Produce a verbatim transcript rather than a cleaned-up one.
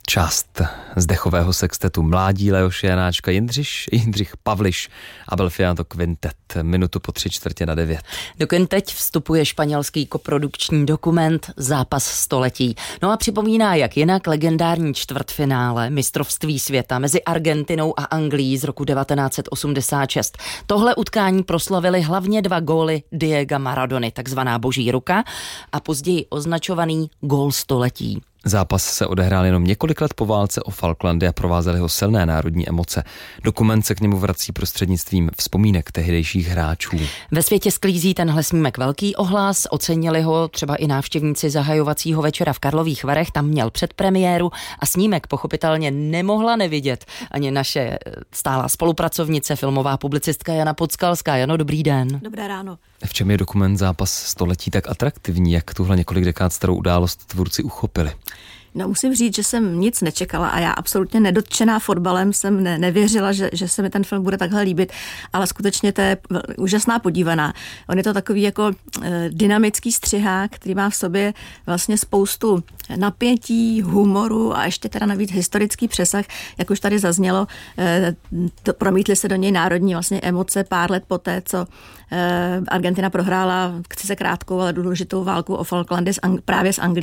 Část z dechového sextetu Mládí Leoše Janáčka, Jindřich, Jindřich Pavliš a Belfiato Quintet, minutu po tři čtvrtě na devět. Dokud teď vstupuje španělský koprodukční dokument Zápas století. No a připomíná jak jinak legendární čtvrtfinále mistrovství světa mezi Argentinou a Anglií z roku devatenáct set osmdesát šest. Tohle utkání proslavili hlavně dva góly Diega Maradony, takzvaná boží ruka, a později označovaný gól století. Zápas se odehrál jenom několik let po válce o Falklandy a provázely ho silné národní emoce. Dokument se k němu vrací prostřednictvím vzpomínek tehdejších hráčů. Ve světě sklízí tenhle snímek velký ohlas, ocenili ho třeba i návštěvníci zahajovacího večera v Karlových Varech, tam měl předpremiéru a snímek pochopitelně nemohla nevidět ani naše stálá spolupracovnice, filmová publicistka Jana Podskalská. Jano, dobrý den. Dobré ráno. V čem je dokument Zápas století tak atraktivní, jak tuhle několik dekád starou událost tvůrci uchopili? No, musím říct, že jsem nic nečekala a já absolutně nedotčená fotbalem jsem ne, nevěřila, že, že se mi ten film bude takhle líbit, ale skutečně to je úžasná podívaná. On je to takový jako e, dynamický střihák, který má v sobě vlastně spoustu napětí, humoru a ještě teda navíc historický přesah, jak už tady zaznělo, e, to, promítly se do něj národní vlastně emoce pár let poté, co e, Argentina prohrála, chci se krátkou, ale důležitou válku o Falklandy s Ang- právě s Anglií.